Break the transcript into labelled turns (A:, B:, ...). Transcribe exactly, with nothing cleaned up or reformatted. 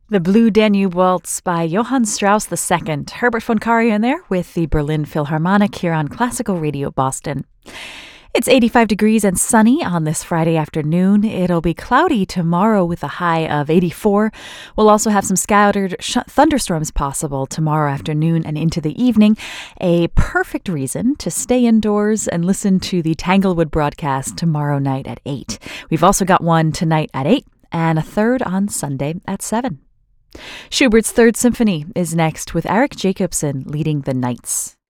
A: The Blue Danube Waltz by Johann Strauss the Second. Herbert von Karajan there with the Berlin Philharmonic here on Classical Radio Boston. It's eighty-five degrees and sunny on this Friday afternoon. It'll be cloudy tomorrow with a high of eighty-four. We'll also have some scattered sh- thunderstorms possible tomorrow afternoon and into the evening. A perfect reason to stay indoors and listen to the Tanglewood broadcast tomorrow night at eight. We've also got one tonight at eight and a third on Sunday at seven. Schubert's Third Symphony is next with Eric Jacobson leading the Knights.